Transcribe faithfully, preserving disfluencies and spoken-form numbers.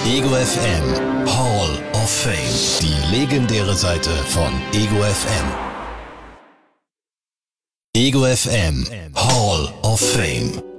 Ego F M Hall of Fame. Die legendäre Seite von Ego F M. Ego F M Hall of Fame.